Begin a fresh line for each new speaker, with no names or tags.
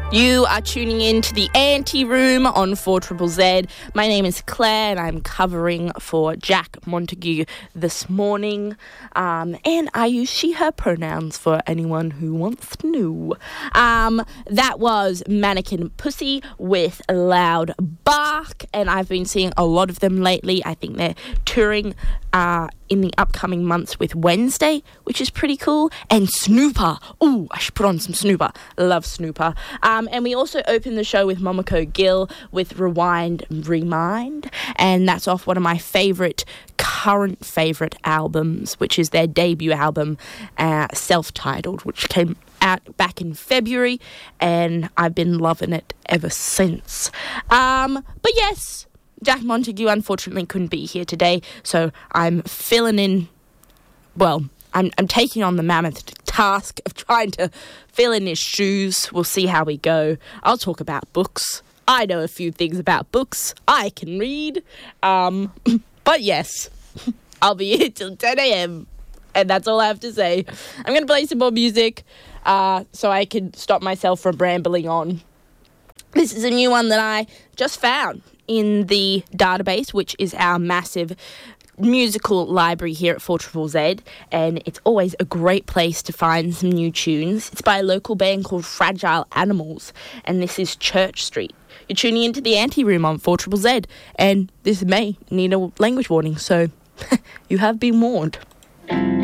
You are tuning in to the Anti-Room on 4ZZZ. My name is Claire and I'm covering for Jack Montague this morning. And I use she, her pronouns for anyone who wants to know. That was Mannequin Pussy with Loud Bark, and I've been seeing a lot of them lately. I think they're touring in the upcoming months with Wednesday, which is pretty cool, and Snooper. Ooh, I should put on some Snooper. Love Snooper. And we also opened the show with Momoko Gill with Rewind Remind, and that's off one of my current favourite albums, which is their debut album, self-titled, which came out back in February, and I've been loving it ever since. But yes, Jack Montague unfortunately couldn't be here today, so I'm filling in, well, I'm taking on the mammoth task of trying to fill in his shoes. We'll see how we go. I'll talk about books. I know a few things about books. I can read. But yes, I'll be here till 10 a.m. And that's all I have to say. I'm going to play some more music so I can stop myself from rambling on. This is a new one that I just found in the database, which is our massive musical library here at 4ZZZ, and it's always a great place to find some new tunes. It's by a local band called Fragile Animals, and this is Church Street. You're tuning into the Anti-Room on 4ZZZ, and this may need a language warning, so you have been warned.